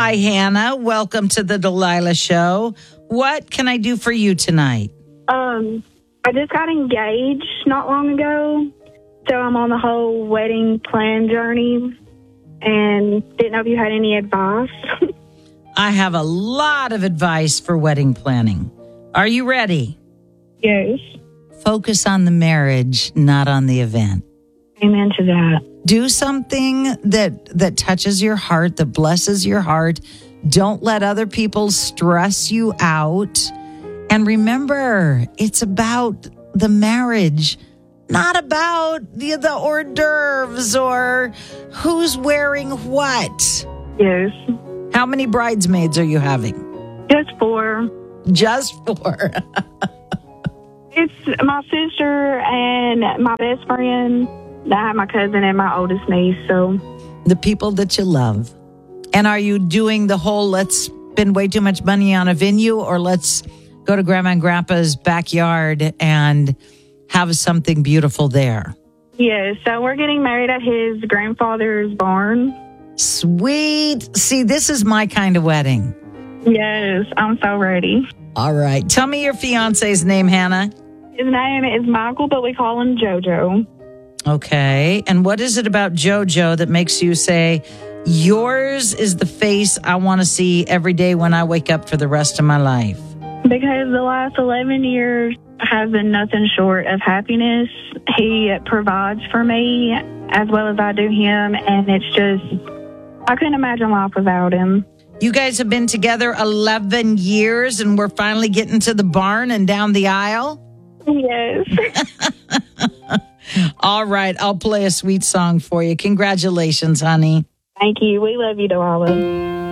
Hi, Hannah. Welcome to the Delilah Show. What can I do for you tonight? I just got engaged not long ago, so I'm on the whole wedding plan journey, and didn't know if you had any advice. I have a lot of advice for wedding planning. Are you ready? Yes. Focus on the marriage, not on the event. Amen to that. Do something that touches your heart, that blesses your heart. Don't let other people stress you out. And remember, it's about the marriage, not about the hors d'oeuvres or who's wearing what. Yes. How many bridesmaids are you having? Just 4. Just 4. It's my sister and my best friend. I have my cousin and my oldest niece, so. The people that you love. And are you doing the whole let's spend way too much money on a venue, or let's go to Grandma and Grandpa's backyard and have something beautiful there? Yes, so we're getting married at his grandfather's barn. Sweet. See, this is my kind of wedding. Yes, I'm so ready. All right. Tell me your fiance's name, Hannah. His name is Michael, but we call him JoJo. Okay. And what is it about JoJo that makes you say, yours is the face I want to see every day when I wake up for the rest of my life? Because the last 11 years has been nothing short of happiness. He provides for me as well as I do him, and it's just, I couldn't imagine life without him. You guys have been together 11 years and we're finally getting to the barn and down the aisle? Yes. All right. I'll play a sweet song for you. Congratulations, honey. Thank you. We love you, Delilah.